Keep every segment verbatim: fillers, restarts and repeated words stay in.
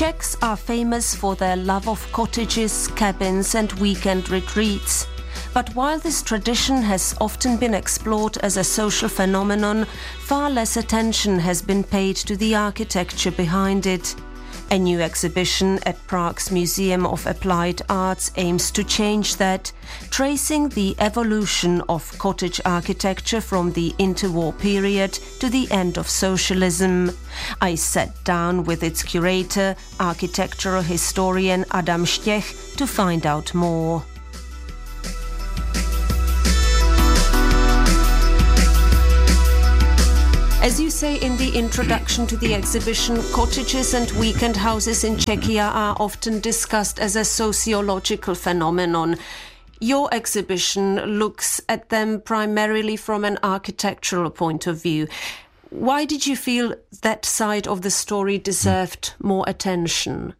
Czechs are famous for their love of cottages, cabins and weekend retreats. But while this tradition has often been explored as a social phenomenon, far less attention has been paid to the architecture behind it. A new exhibition at Prague's Museum of Applied Arts aims to change that, tracing the evolution of cottage architecture from the interwar period to the end of socialism. I sat down with its curator, architectural historian Adam Štech, to find out more. As you say in the introduction to the exhibition, cottages and weekend houses in Czechia are often discussed as a sociological phenomenon. Your exhibition looks at them primarily from an architectural point of view. Why did you feel that side of the story deserved more attention?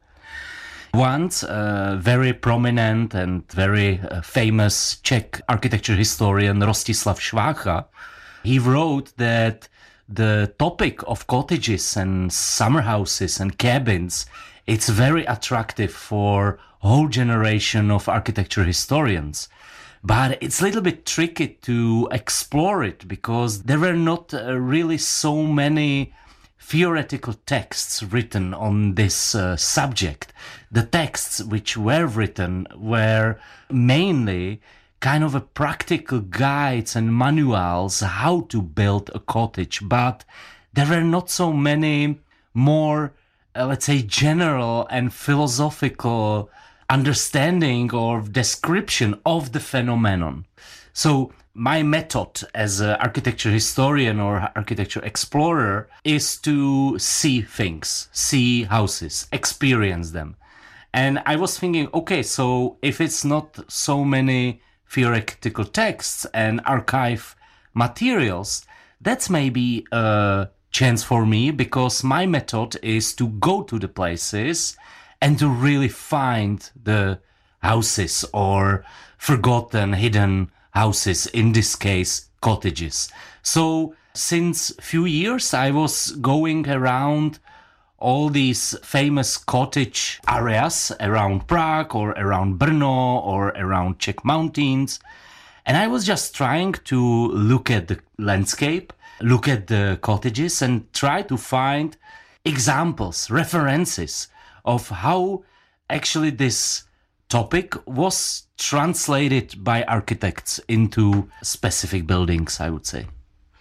Once a very prominent and very uh, famous Czech architecture historian Rostislav Švácha, he wrote that the topic of cottages and summer houses and cabins, it's very attractive for a whole generation of architecture historians. But it's a little bit tricky to explore it because there were not uh, really so many theoretical texts written on this uh, subject. The texts which were written were mainly kind of a practical guides and manuals how to build a cottage, but there were not so many more, uh, let's say, general and philosophical understanding or description of the phenomenon. So my method as an architecture historian or architecture explorer is to see things, see houses, experience them. And I was thinking, okay, so if it's not so many theoretical texts and archive materials, that's maybe a chance for me, because my method is to go to the places and to really find the houses or forgotten, hidden houses, in this case, cottages. So since few years I was going around all these famous cottage areas around Prague or around Brno or around Czech mountains. And I was just trying to look at the landscape, look at the cottages and try to find examples, references of how actually this topic was translated by architects into specific buildings, I would say.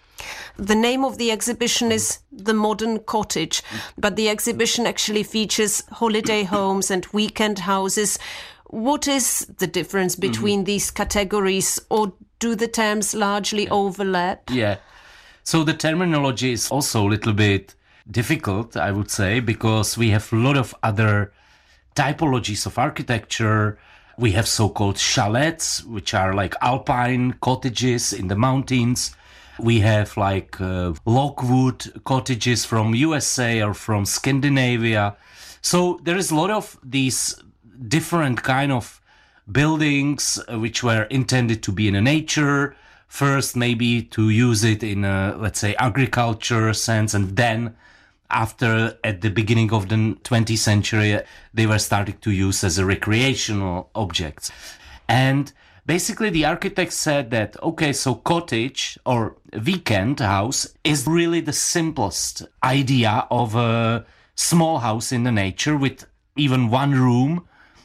The name of the exhibition is The Modern Cottage, but the exhibition actually features holiday homes and weekend houses. What is the difference between mm-hmm. these categories, or do the terms largely yeah. overlap? Yeah. So the terminology is also a little bit difficult, I would say, because we have a lot of other typologies of architecture. We have so-called chalets, which are like alpine cottages in the mountains. We have like uh, logwood cottages from U S A or from Scandinavia. So there is a lot of these different kind of buildings uh, which were intended to be in a nature. First, maybe to use it in a, let's say, agriculture sense. And then after, at the beginning of the twentieth century, they were starting to use as a recreational objects. And basically, the architect said that, okay, so cottage or weekend house is really the simplest idea of a small house in the nature with even one room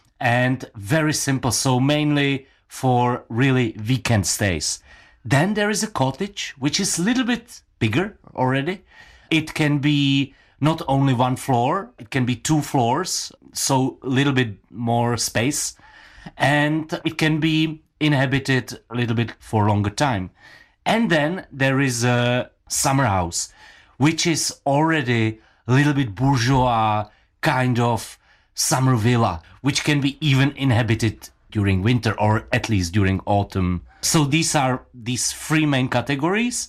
and very simple. So mainly for really weekend stays. Then there is a cottage, which is a little bit bigger already. It can be not only one floor, it can be two floors, so a little bit more space. And it can be inhabited a little bit for longer time. And then there is a summer house, which is already a little bit bourgeois kind of summer villa, which can be even inhabited during winter or at least during autumn. So these are these three main categories.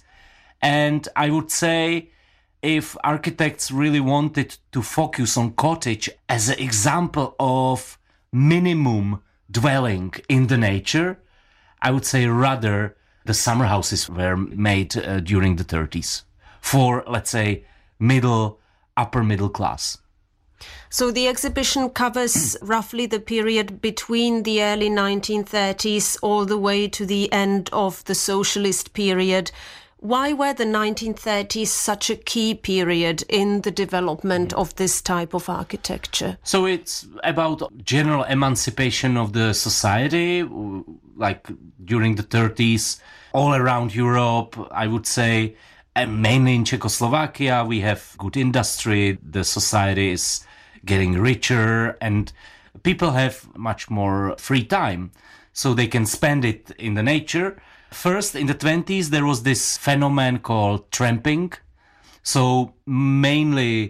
And I would say if architects really wanted to focus on cottage as an example of minimum dwelling in the nature, I would say rather the summer houses were made uh, during the thirties for, let's say, middle, upper middle class. So the exhibition covers roughly the period between the early nineteen thirties all the way to the end of the socialist period. Why were the nineteen thirties such a key period in the development of this type of architecture? So it's about general emancipation of the society, like during the thirties, all around Europe, I would say, and mainly in Czechoslovakia, we have good industry, the society is getting richer, and people have much more free time, so they can spend it in the nature. First, in the twenties, there was this phenomenon called tramping. So mainly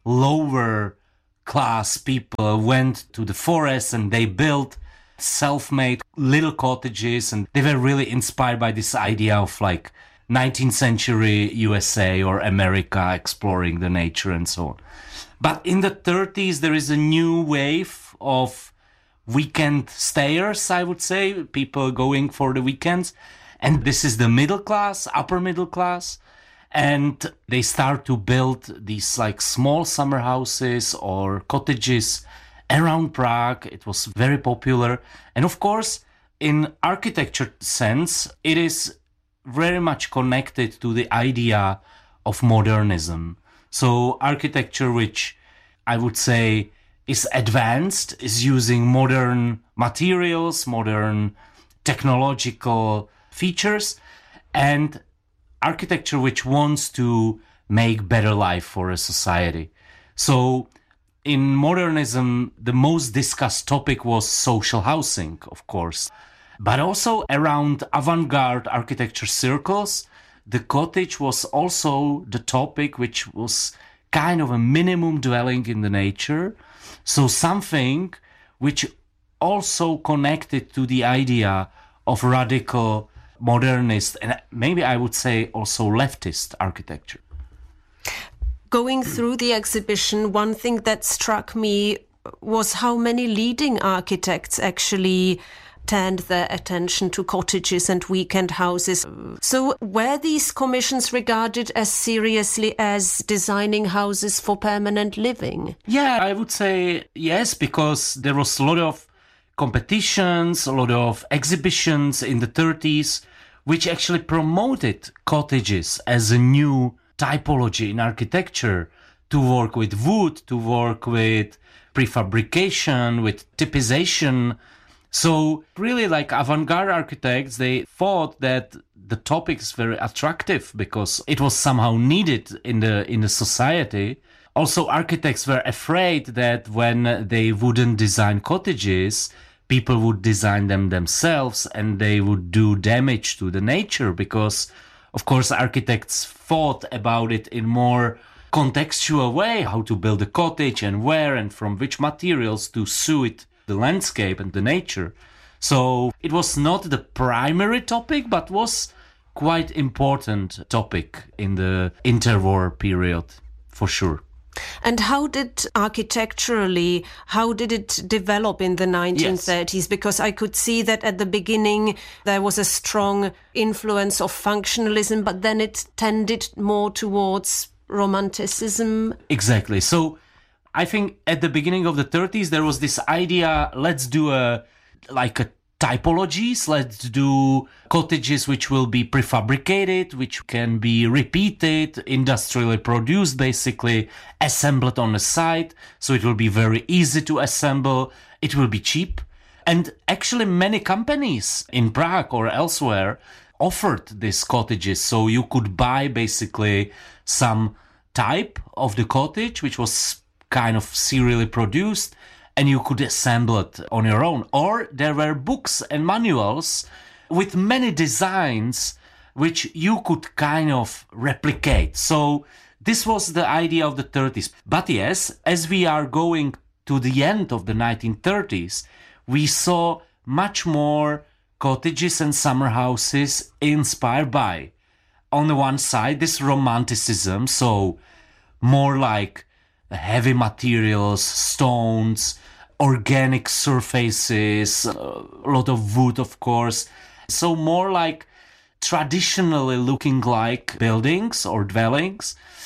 lower class people went to the forest and they built self-made little cottages, and they were really inspired by this idea of like nineteenth century U S A or America exploring the nature and so on. But in the thirties, there is a new wave of weekend stayers, I would say, people going for the weekends. And this is the middle class, upper middle class. And they start to build these like small summer houses or cottages around Prague. It was very popular. And of course, in architecture sense, it is very much connected to the idea of modernism. So architecture, which I would say is advanced, is using modern materials, modern technological features, and architecture which wants to make better life for a society. So in modernism, the most discussed topic was social housing, of course. But also around avant-garde architecture circles, the cottage was also the topic which was kind of a minimum dwelling in the nature. So something which also connected to the idea of radical modernist and maybe I would say also leftist architecture. Going through the exhibition, one thing that struck me was how many leading architects actually turned their attention to cottages and weekend houses. So were these commissions regarded as seriously as designing houses for permanent living? Yeah, I would say yes, because there was a lot of competitions, a lot of exhibitions in the thirties, which actually promoted cottages as a new typology in architecture, to work with wood, to work with prefabrication, with typization. So really, like avant-garde architects, they thought that the topic is very attractive because it was somehow needed in the in the society. Also, architects were afraid that when they wouldn't design cottages, people would design them themselves and they would do damage to the nature because, of course, architects thought about it in more contextual way, how to build a cottage and where and from which materials to suit the landscape and the nature. So it was not the primary topic, but was quite important topic in the interwar period, for sure. And how did architecturally, how did it develop in the nineteen thirties? Yes. Because I could see that at the beginning there was a strong influence of functionalism, but then it tended more towards romanticism. Exactly. So I think at the beginning of the thirties, there was this idea, let's do a like a typologies, let's do cottages which will be prefabricated, which can be repeated, industrially produced, basically assembled on the site. So it will be very easy to assemble. It will be cheap. And actually many companies in Prague or elsewhere offered these cottages. So you could buy basically some type of the cottage, which was kind of serially produced, and you could assemble it on your own. Or there were books and manuals with many designs which you could kind of replicate. So this was the idea of the thirties. But yes, as we are going to the end of the nineteen thirties, we saw much more cottages and summer houses inspired by, on the one side, this romanticism, so more like heavy materials, stones, organic surfaces, a lot of wood, of course. So more like traditionally looking like buildings or dwellings.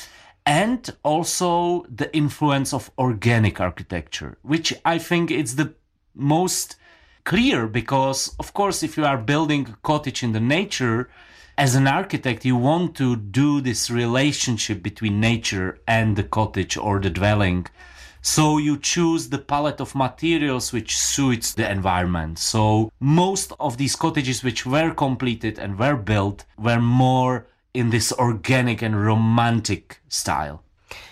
and also the influence of organic architecture, which I think is the most clear, because of course if you are building a cottage in the nature, as an architect you want to do this relationship between nature and the cottage or the dwelling. So you choose the palette of materials which suits the environment. So most of these cottages which were completed and were built were more in this organic and romantic style.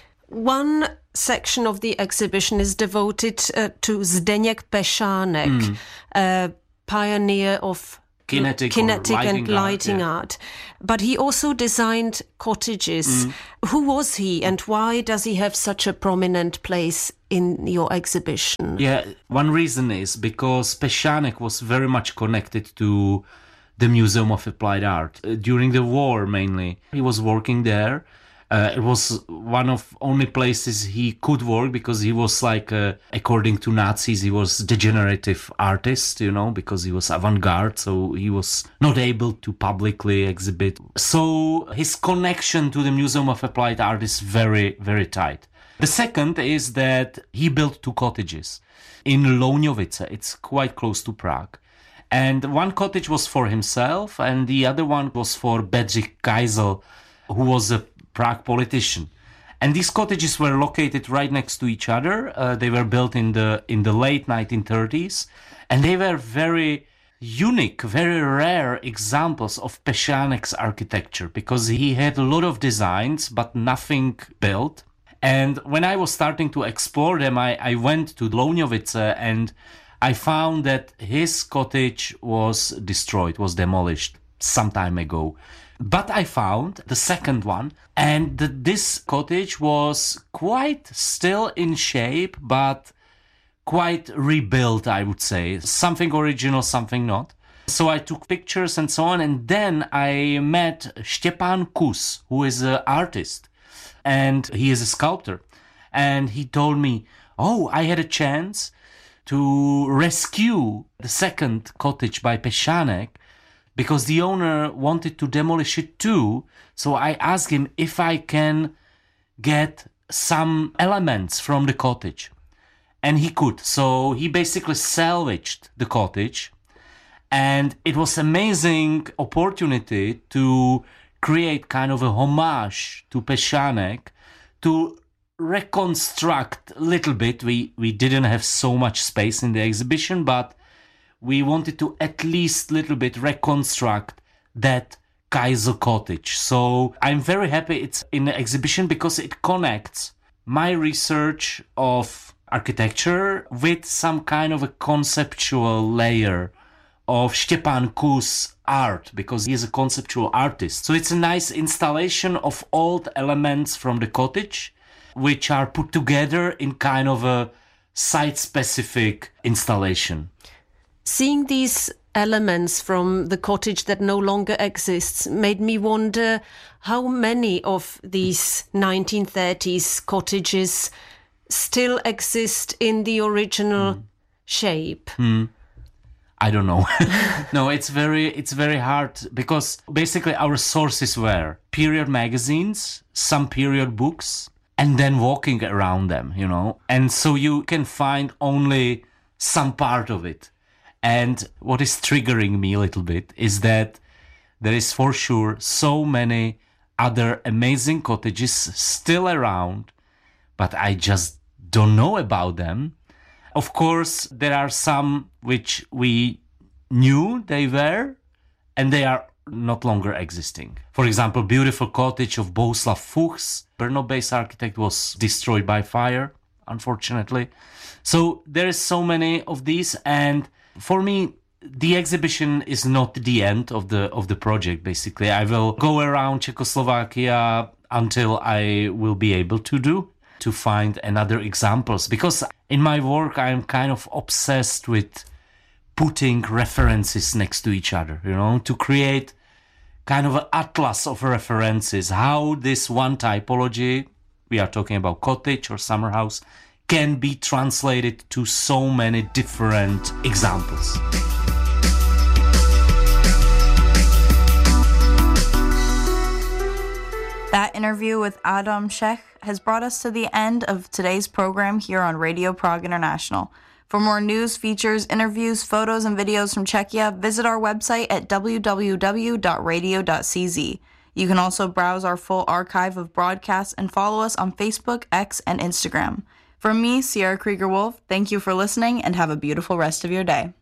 One section of the exhibition is devoted uh, to Zdeněk Pešánek, mm. a pioneer of kinetic, kinetic lighting and lighting art, yeah. art. But he also designed cottages. Mm. Who was he, and why does he have such a prominent place in your exhibition? Yeah, one reason is because Pešánek was very much connected to the Museum of Applied Art. Uh, during the war, mainly, he was working there. Uh, it was one of only places he could work, because he was like, uh, according to Nazis, he was degenerative artist, you know, because he was avant-garde, so he was not able to publicly exhibit. So his connection to the Museum of Applied Art is very, very tight. The second is that he built two cottages in Louňovice. It's quite close to Prague. And one cottage was for himself, and the other one was for Bedřich Kysel, who was a Prague politician. And these cottages were located right next to each other. Uh, they were built in the in the late nineteen thirties, and they were very unique, very rare examples of Pešánek's architecture, because he had a lot of designs but nothing built. And when I was starting to explore them, I, I went to Louňovice, and I found that his cottage was destroyed, was demolished some time ago. But I found the second one, and the, this cottage was quite still in shape, but quite rebuilt, I would say. Something original, something not. So I took pictures and so on, and then I met Štěpán Kus, who is an artist, and he is a sculptor. And he told me, oh, I had a chance to rescue the second cottage by Pešánek, because the owner wanted to demolish it too. So I asked him if I can get some elements from the cottage. And he could. So he basically salvaged the cottage. And it was an amazing opportunity to create kind of a homage to Pešánek, to reconstruct a little bit. We, we didn't have so much space in the exhibition, but we wanted to at least a little bit reconstruct that Kysel cottage. So I'm very happy it's in the exhibition, because it connects my research of architecture with some kind of a conceptual layer of Štěpán Kus art, because he is a conceptual artist. So it's a nice installation of old elements from the cottage, which are put together in kind of a site-specific installation. Seeing these elements from the cottage that no longer exists made me wonder how many of these nineteen thirties cottages still exist in the original mm. shape. Mm. I don't know. No, it's very it's very hard, because basically our sources were period magazines, some period books, and then walking around them, you know. And so you can find only some part of it. And what is triggering me a little bit is that there is for sure so many other amazing cottages still around, but I just don't know about them. Of course, there are some which we knew they were, and they are not longer existing. For example, beautiful cottage of Bohuslav Fuchs, Brno-based architect, was destroyed by fire, unfortunately. So there is so many of these, and for me, the exhibition is not the end of the of the project, basically. I will go around Czechoslovakia until I will be able to do, to find another examples. Because in my work, I'm kind of obsessed with putting references next to each other, you know, to create kind of an atlas of references, how this one typology, we are talking about cottage or summer house, can be translated to so many different examples. That interview with Adam Shech has brought us to the end of today's program here on Radio Prague International. For more news, features, interviews, photos, and videos from Czechia, visit our website at w w w dot radio dot c z. You can also browse our full archive of broadcasts and follow us on Facebook, X, and Instagram. From me, Sierra Krieger-Wolf, thank you for listening and have a beautiful rest of your day.